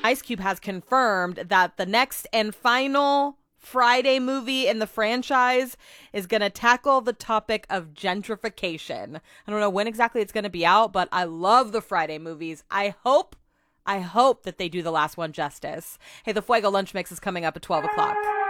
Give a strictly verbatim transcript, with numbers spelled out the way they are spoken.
Ice Cube has confirmed that the next and final Friday movie in the franchise is going to tackle the topic of gentrification. I don't know when exactly it's going to be out, but I love the Friday movies. I hope, I hope that they do the last one justice. Hey, the Fuego Lunch Mix is coming up at twelve o'clock.